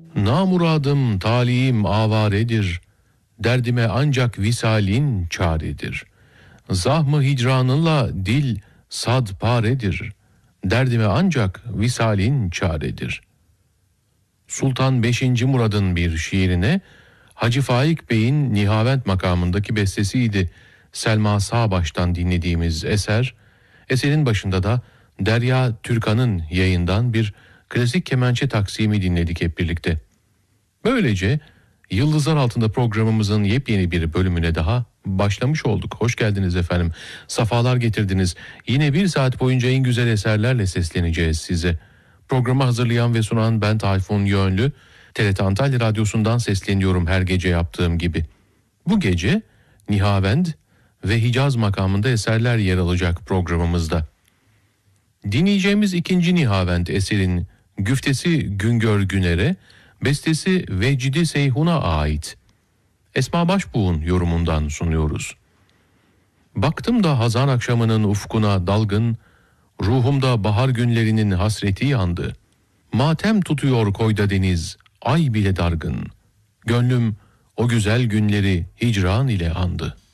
Namuradım talihim avaredir, derdime ancak visalin çaredir. Zahmı hicranınla dil sad paredir, derdime ancak visalin çaredir. Sultan 5. Murad'ın bir şiirine Hacı Faik Bey'in Nihavent makamındaki bestesiydi Selma Sağbaş'tan dinlediğimiz eser. Eserin başında da Derya Türkan'ın yayından bir klasik kemençe taksimi dinledik hep birlikte. Böylece Yıldızlar Altında programımızın yepyeni bir bölümüne daha başlamış olduk. Hoş geldiniz efendim. Safalar getirdiniz. Yine bir saat boyunca en güzel eserlerle sesleneceğiz size. Programı hazırlayan ve sunan ben Tayfun Yönlü. TRT Antalya Radyosu'ndan sesleniyorum her gece yaptığım gibi. Bu gece Nihavend ve Hicaz makamında eserler yer alacak programımızda. Dinleyeceğimiz ikinci Nihavend eserin güftesi Güngör Güner'e, bestesi Vecdi Seyhun'a ait. Esma Başbuğ'un yorumundan sunuyoruz. Baktım da hazan akşamının ufkuna dalgın, ruhumda bahar günlerinin hasreti yandı. Matem tutuyor koyda deniz, ay bile dargın. Gönlüm o güzel günleri hicran ile andı.